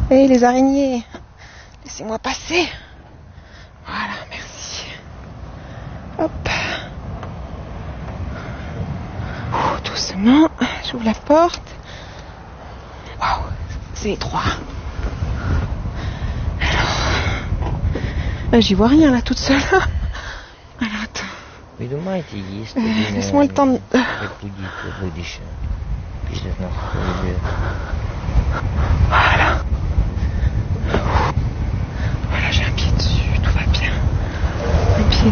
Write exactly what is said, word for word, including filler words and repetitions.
Hé, hey, les araignées, laissez-moi passer. Voilà, merci. Hop. Ouh, doucement, j'ouvre la porte. Waouh, c'est étroit. Alors, euh, j'y vois rien là, toute seule. Alors, attends. Euh, laisse-moi le temps de... Voilà.